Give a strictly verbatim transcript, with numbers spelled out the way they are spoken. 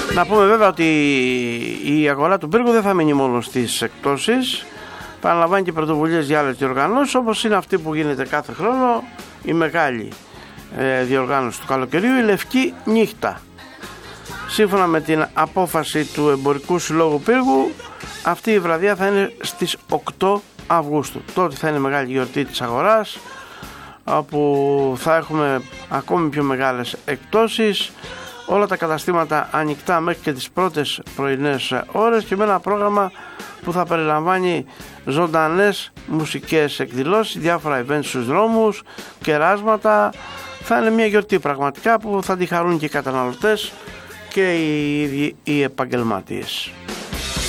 Να πούμε βέβαια ότι η αγορά του πύργου δεν θα μείνει μόνο στις εκπτώσεις. Παραλαμβάνει και πρωτοβουλίες για άλλες διοργανώσεις, όπως είναι αυτή που γίνεται κάθε χρόνο, η μεγάλη ε, διοργάνωση του καλοκαιριού, η Λευκή Νύχτα. Σύμφωνα με την απόφαση του Εμπορικού Συλλόγου Πύργου, αυτή η βραδιά θα είναι στις οκτώ Αυγούστου. Τότε θα είναι μεγάλη γιορτή της αγοράς, όπου θα έχουμε ακόμη πιο μεγάλες εκπτώσεις, όλα τα καταστήματα ανοιχτά μέχρι και τις πρώτες πρωινές ώρες και με ένα πρόγραμμα που θα περιλαμβάνει ζωντανές μουσικές εκδηλώσεις, διάφορα events στους δρόμους, κεράσματα. Θα είναι μια γιορτή πραγματικά που θα τη χαρούν και οι καταναλωτές και οι ίδιοι οι επαγγελματίες.